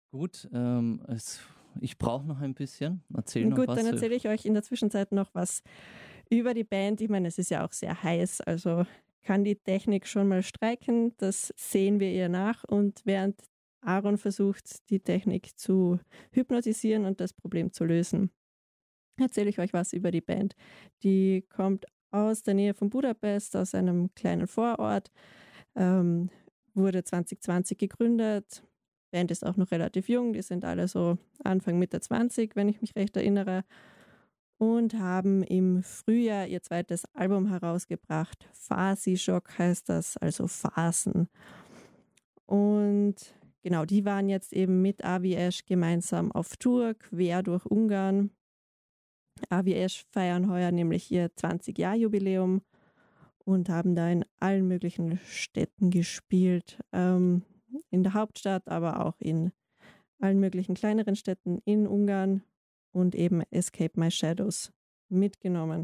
Gut, ich brauche noch ein bisschen. Erzähl noch Gut, dann was. erzähle ich euch in der Zwischenzeit noch was über die Band. Ich meine, es ist ja auch sehr heiß, also kann die Technik schon mal streiken. Das sehen wir ihr nach. Und während Aaron versucht, die Technik zu hypnotisieren und das Problem zu lösen, erzähle ich euch was über die Band. Die kommt aus der Nähe von Budapest, aus einem kleinen Vorort, ähm, wurde 2020 gegründet. Band ist auch noch relativ jung, die sind alle so Anfang Mitte 20, wenn ich mich recht erinnere, und haben im Frühjahr ihr zweites Album herausgebracht. Phasischock heißt das, also Phasen. Und genau, die waren jetzt eben mit Avi Ash gemeinsam auf Tour, quer durch Ungarn. Avi Ash feiern heuer nämlich ihr 20-Jahr-Jubiläum und haben da in allen möglichen Städten gespielt. In der Hauptstadt, aber auch in allen möglichen kleineren Städten in Ungarn und eben Escape My Shadows mitgenommen.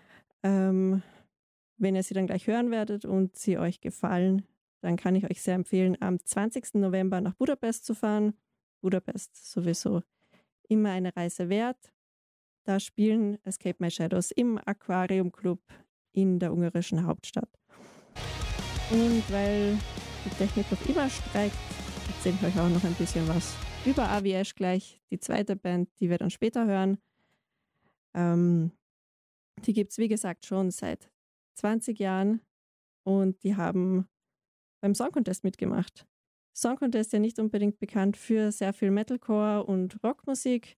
Wenn ihr sie dann gleich hören werdet und sie euch gefallen, dann kann ich euch sehr empfehlen, am 20. November nach Budapest zu fahren. Budapest sowieso immer eine Reise wert. Da spielen Escape My Shadows im Aquarium Club in der ungarischen Hauptstadt. Und weil die Technik noch immer streikt, erzähle ich euch auch noch ein bisschen was über Avi Ash gleich. Die zweite Band, die wir dann später hören. Die gibt es, wie gesagt, schon seit 20 Jahren und die haben beim Song Contest mitgemacht. Song Contest ist ja nicht unbedingt bekannt für sehr viel Metalcore und Rockmusik,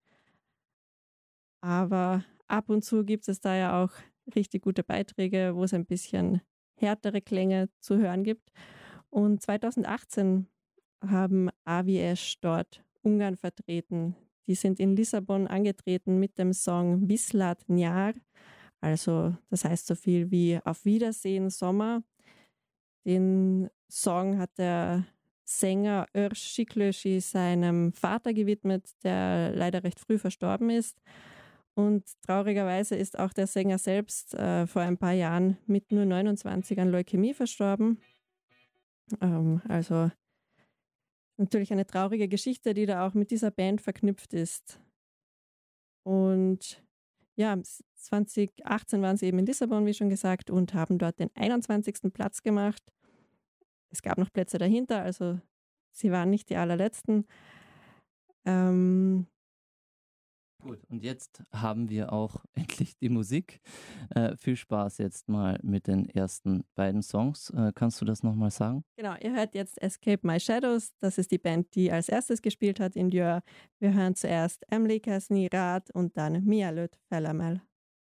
aber ab und zu gibt es da ja auch richtig gute Beiträge, wo es ein bisschen härtere Klänge zu hören gibt. Und 2018 haben Avi Ash dort Ungarn vertreten. Die sind in Lissabon angetreten mit dem Song Viszlát nyár, also das heißt so viel wie Auf Wiedersehen Sommer. Den Song hat der Sänger Őrs Siklősi seinem Vater gewidmet, der leider recht früh verstorben ist. Und traurigerweise ist auch der Sänger selbst vor ein paar Jahren mit nur 29 an Leukämie verstorben. Also natürlich eine traurige Geschichte, die da auch mit dieser Band verknüpft ist. Und ja, 2018 waren sie eben in Lissabon, wie schon gesagt, und haben dort den 21. Platz gemacht. Es gab noch Plätze dahinter, also sie waren nicht die allerletzten. Gut, und jetzt haben wir auch endlich die Musik. Viel Spaß jetzt mal mit den ersten beiden Songs. Kannst du das nochmal sagen? Genau, ihr hört jetzt Escape My Shadows. Das ist die Band, die als erstes gespielt hat in Dior. Wir hören zuerst Emlékezni rád und dann Mielőtt felemel.